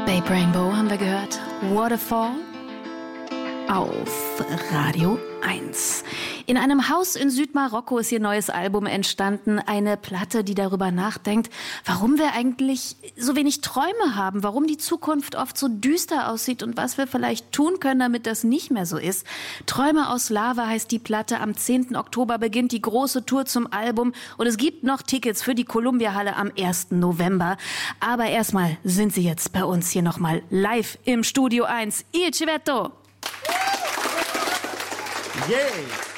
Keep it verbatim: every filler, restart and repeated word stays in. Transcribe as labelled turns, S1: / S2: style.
S1: Babe Rainbow haben wir gehört. Waterfall auf Radio eins. In einem Haus in Südmarokko ist ihr neues Album entstanden. Eine Platte, die darüber nachdenkt, warum wir eigentlich so wenig Träume haben, warum die Zukunft oft so düster aussieht und was wir vielleicht tun können, damit das nicht mehr so ist. Träume aus Lava heißt die Platte. Am zehnten Oktober beginnt die große Tour zum Album und es gibt noch Tickets für die Columbia-Halle am ersten November. Aber erstmal sind sie jetzt bei uns hier nochmal live im Studio eins. Il Civetto!
S2: Yay!